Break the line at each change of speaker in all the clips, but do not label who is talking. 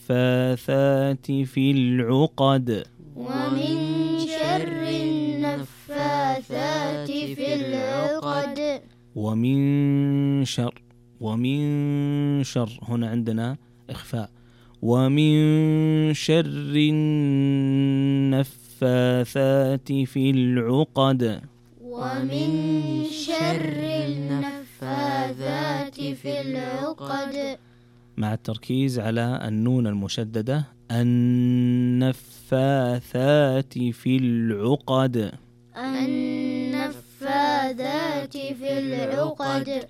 النفاثات في العقد
ومن شر النفاثات في العقد
ومن شر هنا عندنا إخفاء ومن شر النفاثات في العقد
ومن شر النفاثات في العقد
مع التركيز على النون المشددة النفاثات في العقد
النفاثات في العقد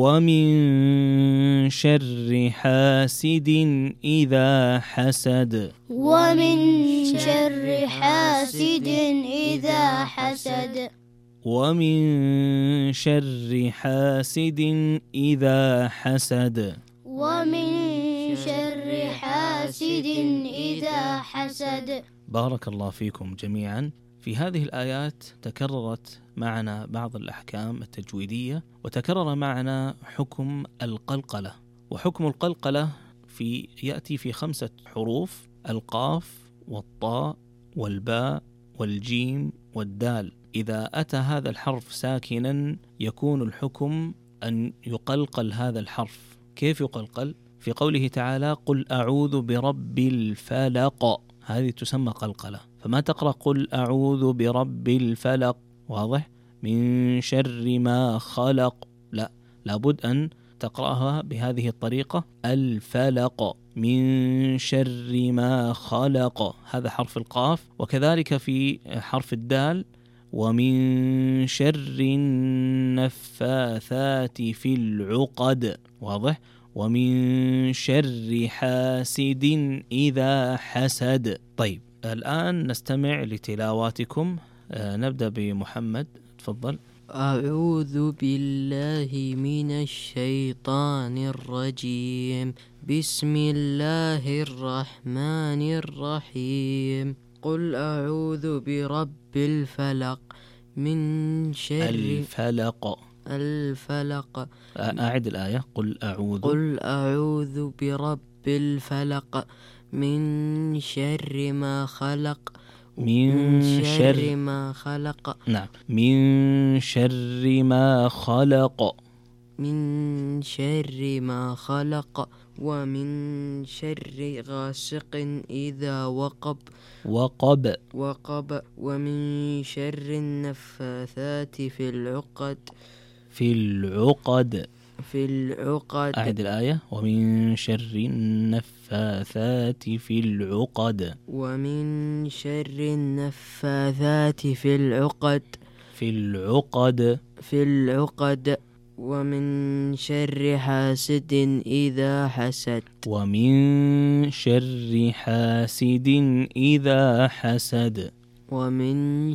ومن شر حاسد إذا حسد
ومن شر حاسد إذا حسد
ومن شر حاسد إذا حسد
ومن شر حاسد إذا حسد.
بارك الله فيكم جميعا. في هذه الآيات تكررت معنا بعض الأحكام التجويدية وتكرر معنا حكم القلقلة. وحكم القلقلة يأتي في 5 حروف: القاف والطاء والباء والجيم والدال. إذا أتى هذا الحرف ساكنا يكون الحكم أن يقلقل هذا الحرف. كيف يقلقل؟ في قوله تعالى قل أعوذ برب الفلق، هذه تسمى قلقلة. فما تقرأ قل أعوذ برب الفلق، واضح؟ من شر ما خلق، لا، لابد أن تقرأها بهذه الطريقة: الفلق من شر ما خلق، هذا حرف القاف. وكذلك في حرف الدال: ومن شر النفاثات في العقد، واضح؟ ومن شر حاسد إذا حسد. طيب، الآن نستمع لتلاواتكم. نبدأ بمحمد، تفضل.
أعوذ بالله من الشيطان الرجيم. بسم الله الرحمن الرحيم. قل أعوذ برب الفلق من شر الفلق.
أعد الآية: قل
أعوذ برب الفلق من شر ما خلق.
من شر
ما خلق.
نعم، من شر ما خلق.
من شر ما خلق. ومن شر غاسق إذا وقب. ومن شر النفاثات في العقد.
أعد الآية: ومن شر النفاثات في العقد.
ومن شر النفاثات في العقد. ومن شر حاسد إذا حسد.
ومن شر حاسد إذا حسد.
ومن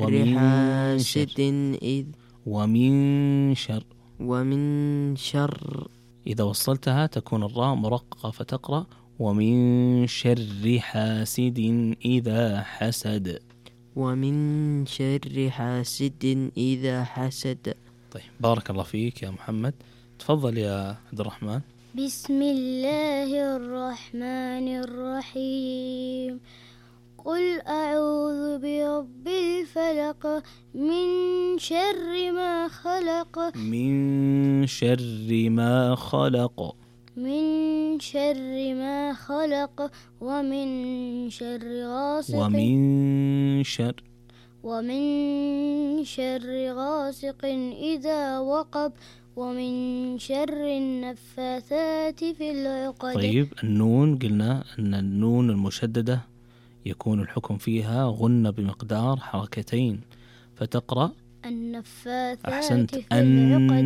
شر
إذا وصلتها تكون الراء مرققة فتقرأ ومن شر حاسد إذا حسد.
ومن شر حاسد إذا حسد.
طيب، بارك الله فيك يا محمد. تفضل يا عبد الرحمن.
بسم الله الرحمن الرحيم. قل أعوذ برب الفلق من شر ما خلق.
من شر ما خلق.
من شر ما خلق. ومن شر غاسق. ومن شر غاسق إذا وقب. ومن شر النفاثات في العقد.
طيب، النون قلنا أن النون المشددة يكون الحكم فيها غنة بمقدار 2 فتقرأ
النفاثات.
أحسنت،
في العقد.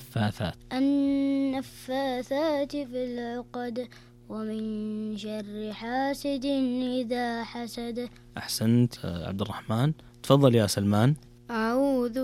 النفاثات
في العقد. ومن شر حاسد إذا حسد.
أحسنت عبد الرحمن. تفضل يا سلمان.
أعوذ